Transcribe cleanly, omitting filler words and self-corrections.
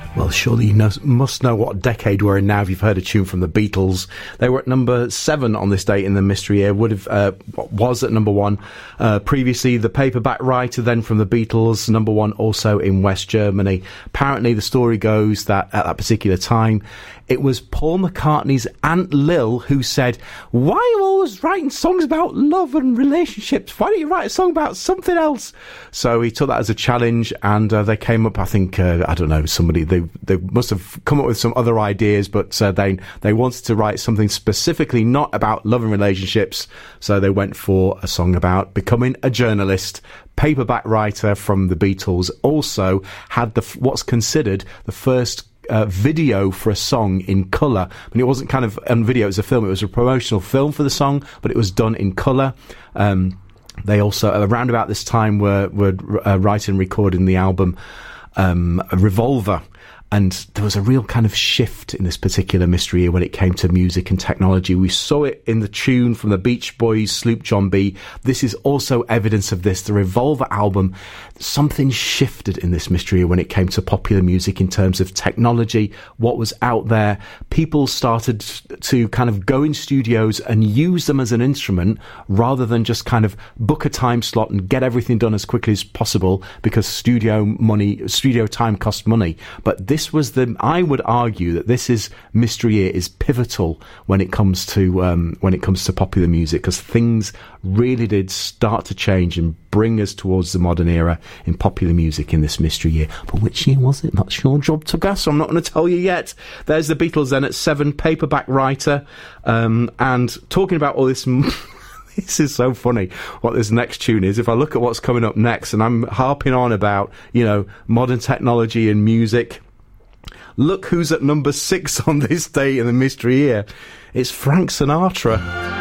Well, surely you must know what decade we're in now if you've heard a tune from the Beatles. They were at number 7 on this date in the Mystery Year, was at number 1. Previously, The Paperback Writer, then from the Beatles, number 1 also in West Germany. Apparently, the story goes that at that particular time, it was Paul McCartney's Aunt Lil who said, "Why are you always writing songs about love and relationships? Why don't you write a song about something else?" So he took that as a challenge, and they came up, I think, I don't know, somebody, they must have come up with some other ideas, but they wanted to write something specifically not about love and relationships, so they went for a song about becoming a journalist. Paperback Writer from the Beatles also had what's considered the first video for a song in colour. I mean, it wasn't kind of on video, it was a film. It was a promotional film for the song, but it was done in colour. They also, around about this time, were writing and recording the album Revolver. And there was a real kind of shift in this particular Mystery Year when it came to music and technology. We saw it in the tune from the Beach Boys, Sloop John B. This is also evidence of this. The Revolver album, something shifted in this Mystery Year when it came to popular music in terms of technology, what was out there. People started to kind of go in studios and use them as an instrument rather than just kind of book a time slot and get everything done as quickly as possible because studio time costs money. But I would argue that this Mystery Year is pivotal when it comes to popular music, because things really did start to change and bring us towards the modern era in popular music in this Mystery Year. But which year was it? That's your job to guess, so I'm not going to tell you yet. There's the Beatles then at 7, Paperback Writer, and talking about all this. This is so funny what this next tune is. If I look at what's coming up next, and I'm harping on about, modern technology and music, look who's at number 6 on this day in the Mystery Year. It's Frank Sinatra.